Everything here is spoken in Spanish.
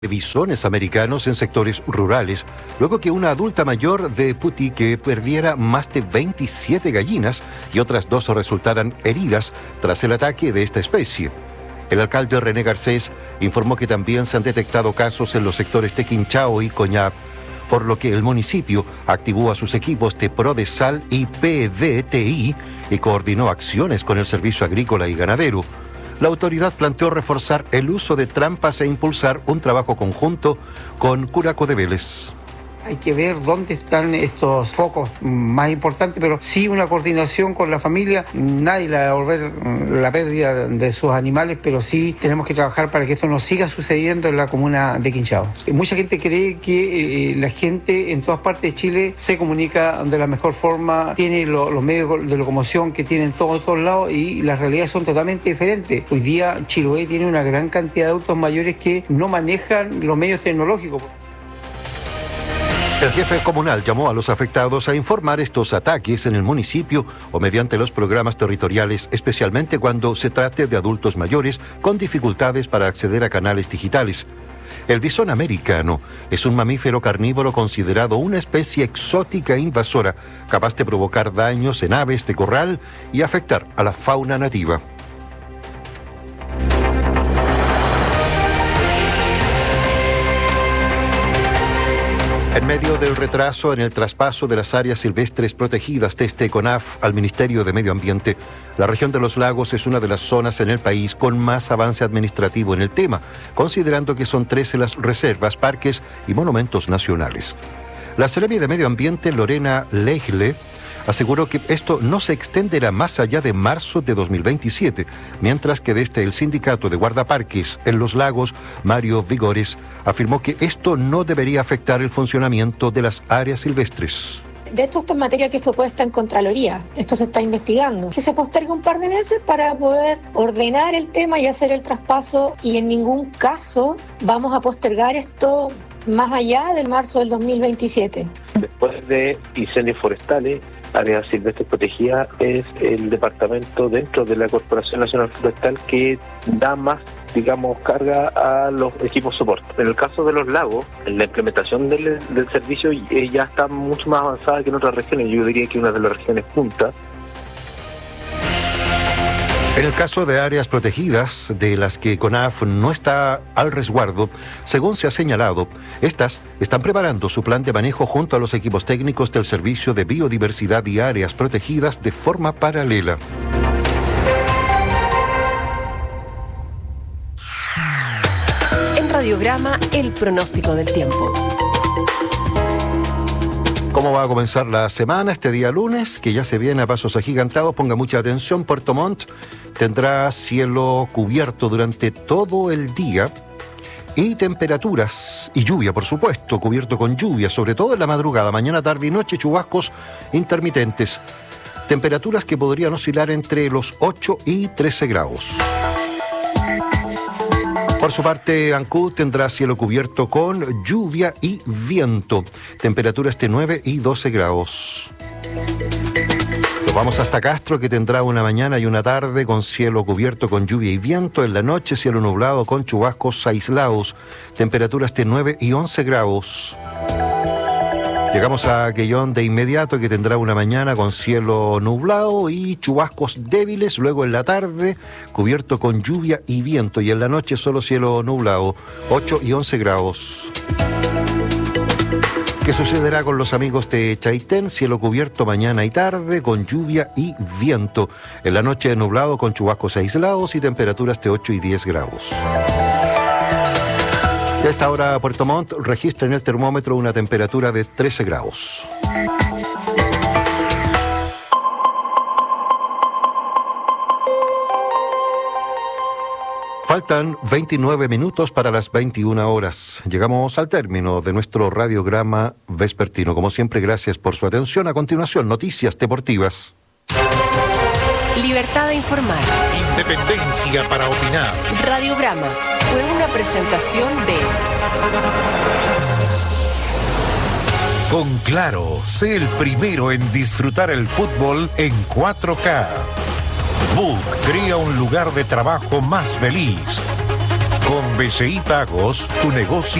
bisones americanos en sectores rurales, luego que una adulta mayor de Putique perdiera más de 27 gallinas y otras 2 resultaran heridas tras el ataque de esta especie. El alcalde René Garcés informó que también se han detectado casos en los sectores de Quinchao y Coñap, por lo que el municipio activó a sus equipos de PRODESAL y PDTI y coordinó acciones con el Servicio Agrícola y Ganadero. La autoridad planteó reforzar el uso de trampas e impulsar un trabajo conjunto con Curaco de Vélez. Hay que ver dónde están estos focos más importantes, pero sí una coordinación con la familia. Nadie le va a devolver la pérdida de sus animales, pero sí tenemos que trabajar para que esto no siga sucediendo en la comuna de Quinchao. Mucha gente cree que la gente en todas partes de Chile se comunica de la mejor forma, tiene los medios de locomoción que tienen todos lados, y las realidades son totalmente diferentes. Hoy día Chiloé tiene una gran cantidad de adultos mayores que no manejan los medios tecnológicos. El jefe comunal llamó a los afectados a informar estos ataques en el municipio o mediante los programas territoriales, especialmente cuando se trate de adultos mayores con dificultades para acceder a canales digitales. El bisón americano es un mamífero carnívoro considerado una especie exótica e invasora, capaz de provocar daños en aves de corral y afectar a la fauna nativa. En medio del retraso en el traspaso de las áreas silvestres protegidas desde CONAF al Ministerio de Medio Ambiente, la región de los lagos es una de las zonas en el país con más avance administrativo en el tema, considerando que son 13 las reservas, parques y monumentos nacionales. La Seremi de Medio Ambiente, Lorena Legle, aseguró que esto no se extenderá más allá de marzo de 2027, mientras que desde el Sindicato de Guardaparques en los Lagos, Mario Vigores, afirmó que esto no debería afectar el funcionamiento de las áreas silvestres. De hecho, esto es materia que fue puesta en Contraloría. Esto se está investigando. Que se postergue un par de meses para poder ordenar el tema y hacer el traspaso, y en ningún caso vamos a postergar esto más allá del marzo del 2027. Después de incendios forestales, áreas silvestres protegidas es el departamento dentro de la Corporación Nacional Forestal que da más, carga a los equipos soporte. En el caso de los lagos, la implementación del servicio ya está mucho más avanzada que en otras regiones. Yo diría que una de las regiones punta. En el caso de áreas protegidas, de las que CONAF no está al resguardo, según se ha señalado, estas están preparando su plan de manejo junto a los equipos técnicos del Servicio de Biodiversidad y Áreas Protegidas de forma paralela. En Radiograma, el pronóstico del tiempo. ¿Cómo va a comenzar la semana este día lunes, que ya se viene a pasos agigantados? Ponga mucha atención. Puerto Montt tendrá cielo cubierto durante todo el día y temperaturas y lluvia, por supuesto, cubierto con lluvia, sobre todo en la madrugada, mañana, tarde y noche, chubascos intermitentes. Temperaturas que podrían oscilar entre los 8 y 13 grados. Por su parte, Ancud tendrá cielo cubierto con lluvia y viento. Temperaturas de 9 y 12 grados. Nos vamos hasta Castro, que tendrá una mañana y una tarde con cielo cubierto con lluvia y viento. En la noche, cielo nublado con chubascos aislados. Temperaturas de 9 y 11 grados. Llegamos a Quellón de inmediato, que tendrá una mañana con cielo nublado y chubascos débiles, luego en la tarde cubierto con lluvia y viento, y en la noche solo cielo nublado, 8 y 11 grados. ¿Qué sucederá con los amigos de Chaitén? Cielo cubierto mañana y tarde con lluvia y viento. En la noche nublado con chubascos aislados y temperaturas de 8 y 10 grados. A esta hora Puerto Montt registra en el termómetro una temperatura de 13 grados. Faltan 29 minutos para las 21 horas. Llegamos al término de nuestro radiograma vespertino. Como siempre, gracias por su atención. A continuación, noticias deportivas. Libertad de informar. Independencia para opinar. Radiograma fue una presentación de... Con Claro, sé el primero en disfrutar el fútbol en 4K. Book crea un lugar de trabajo más feliz. Con Con BCI Pagos, tu negocio